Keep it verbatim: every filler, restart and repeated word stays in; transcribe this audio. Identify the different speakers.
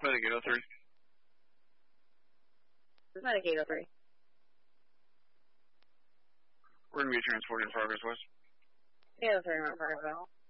Speaker 1: Medic eight oh three.
Speaker 2: Medic eight oh three.
Speaker 1: We're going to be transported in progress, West.
Speaker 2: eight oh three, not progress at all.